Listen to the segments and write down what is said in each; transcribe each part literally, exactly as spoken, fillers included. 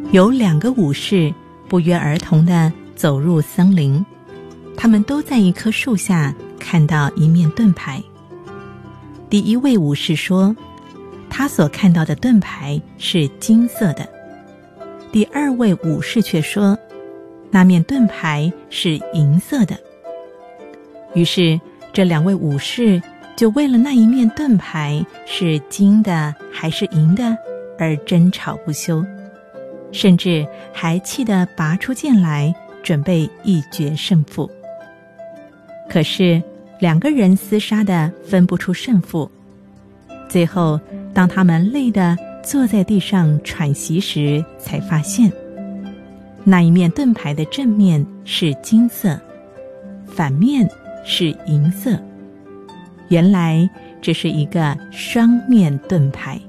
有两个武士不约而同地走入森林，他们都在一棵树下看到一面盾牌。第一位武士说，他所看到的盾牌是金色的。第二位武士却说，那面盾牌是银色的。于是这两位武士就为了那一面盾牌是金的还是银的而争吵不休，甚至还气得拔出剑来，准备一决胜负。可是两个人厮杀的分不出胜负，最后当他们累得坐在地上喘息时，才发现那一面盾牌的正面是金色，反面是银色。原来这是一个双面盾牌。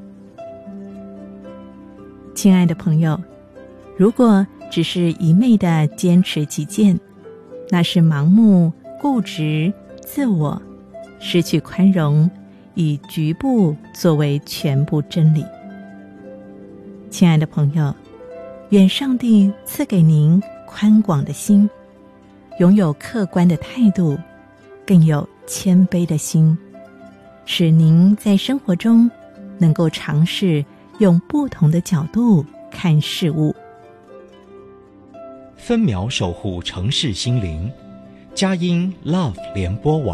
亲爱的朋友，如果只是一昧的坚持己见，那是盲目、固执、自我，失去宽容，以局部作为全部真理。亲爱的朋友，愿上帝赐给您宽广的心，拥有客观的态度，更有谦卑的心，使您在生活中能够尝试用不同的角度看事物。 分秒守护城市心灵，佳音 Love 联播网。